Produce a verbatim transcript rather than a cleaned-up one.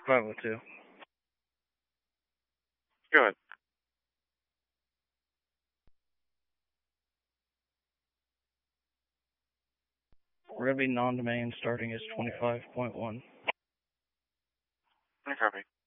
five oh two. Go ahead. We're going to be non-domain starting as twenty-five point one. I copy.